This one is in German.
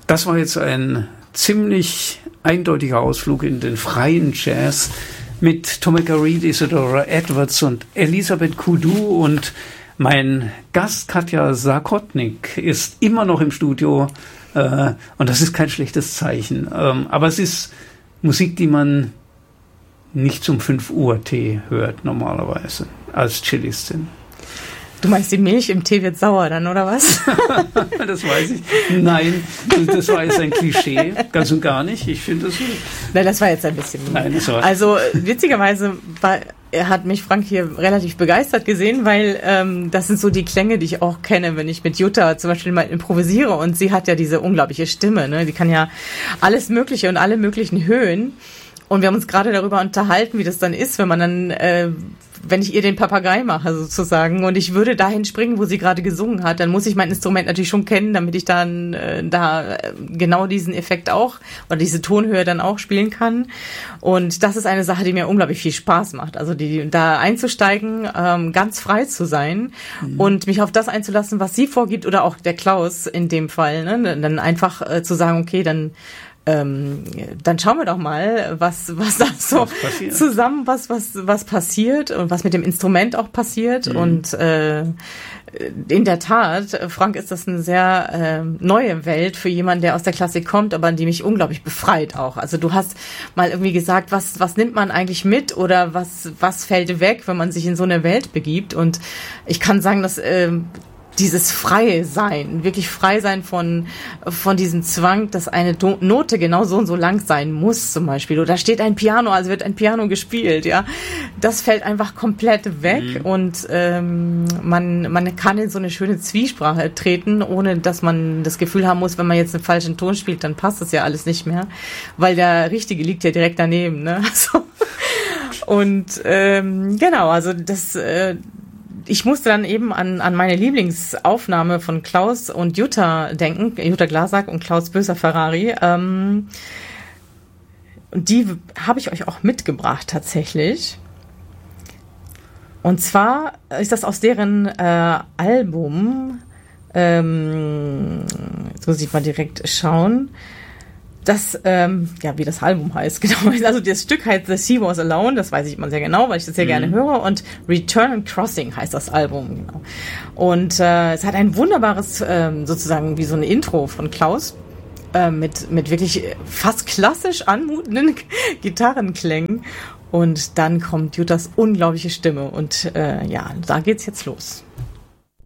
Das war jetzt ein ziemlich eindeutiger Ausflug in den freien Jazz mit Tomica Reed, Isadora Edwards und Elisabeth Coudoux, und mein Gast Katja Sarkotnik ist immer noch im Studio, und das ist kein schlechtes Zeichen, aber es ist Musik, die man nicht zum 5 Uhr Tee hört normalerweise als Cellistin. Du meinst, die Milch im Tee wird sauer dann, oder was? Das weiß ich. Nein, das war jetzt ein Klischee. Ganz und gar nicht. Ich finde das... Nein, das war jetzt ein bisschen... Nein, das war... Also, witzigerweise hat mich Frank hier relativ begeistert gesehen, weil das sind so die Klänge, die ich auch kenne, wenn ich mit Jutta zum Beispiel mal improvisiere. Und sie hat ja diese unglaubliche Stimme, ne? Die kann ja alles Mögliche und alle möglichen Höhen. Und wir haben uns gerade darüber unterhalten, wie das dann ist, wenn man dann... wenn ich ihr den Papagei mache sozusagen und ich würde dahin springen, wo sie gerade gesungen hat, dann muss ich mein Instrument natürlich schon kennen, damit ich dann da genau diesen Effekt auch oder diese Tonhöhe dann auch spielen kann. Und das ist eine Sache, die mir unglaublich viel Spaß macht. Also da einzusteigen, ganz frei zu sein und mich auf das einzulassen, was sie vorgibt, oder auch der Klaus in dem Fall, ne? Dann einfach zu sagen, okay, dann schauen wir doch mal, was da so zusammen, was passiert und was mit dem Instrument auch passiert. Und in der Tat, Frank, ist das eine sehr neue Welt für jemanden, der aus der Klassik kommt, aber die mich unglaublich befreit auch. Also du hast mal irgendwie gesagt, was nimmt man eigentlich mit oder was fällt weg, wenn man sich in so eine Welt begibt. Und ich kann sagen, dass dieses freie Sein, wirklich frei sein von diesem Zwang, dass eine Note genau so und so lang sein muss zum Beispiel. Oder steht ein Piano, also wird ein Piano gespielt, ja. Das fällt einfach komplett weg und man kann in so eine schöne Zwiesprache treten, ohne dass man das Gefühl haben muss, wenn man jetzt einen falschen Ton spielt, dann passt das ja alles nicht mehr, weil der Richtige liegt ja direkt daneben, ne. So. Und genau, also das... Ich musste dann eben an meine Lieblingsaufnahme von Klaus und Jutta denken, Jutta Glasack und Klaus Böser-Ferrari. Und die habe ich euch auch mitgebracht tatsächlich. Und zwar ist das aus deren Album, jetzt muss ich mal direkt schauen, das, wie das Album heißt, genau. Also das Stück heißt The Sea Was Alone, das weiß ich immer sehr genau, weil ich das sehr gerne höre. Und Return and Crossing heißt das Album, genau. Und es hat ein wunderbares, sozusagen wie so ein Intro von Klaus, mit wirklich fast klassisch anmutenden Gitarrenklängen. Und dann kommt Juttas unglaubliche Stimme. Und da geht's jetzt los.